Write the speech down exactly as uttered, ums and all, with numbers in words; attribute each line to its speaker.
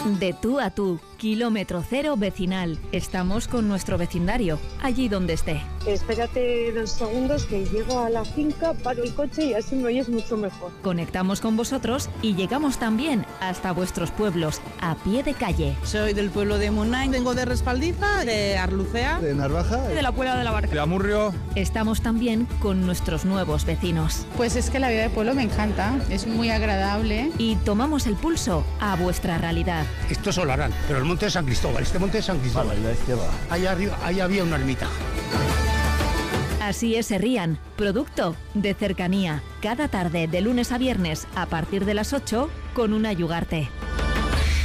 Speaker 1: De tú a tú, kilómetro cero vecinal. Estamos con nuestro vecindario, allí donde esté.
Speaker 2: Espérate dos segundos que llego a la finca, paro el coche y así me oyes mucho mejor.
Speaker 1: Conectamos con vosotros y llegamos también hasta vuestros pueblos, a pie de calle.
Speaker 3: Soy del pueblo de Munain, vengo de Respaldiza, de Arlucea,
Speaker 4: de Narvaja,
Speaker 5: de la Puebla de la Barca,
Speaker 6: de Amurrio.
Speaker 1: Estamos también con nuestros nuevos vecinos.
Speaker 7: Pues es que la vida de pueblo me encanta, es muy agradable.
Speaker 1: Y tomamos el pulso a vuestra realidad.
Speaker 8: Esto es Olarán, pero el monte de San Cristóbal, este monte de San Cristóbal.
Speaker 4: Vale, la va.
Speaker 8: Allá arriba, ahí había una ermita.
Speaker 1: Así es Herrían, producto de cercanía. Cada tarde, de lunes a viernes, a partir de las ocho, con una Yugarte.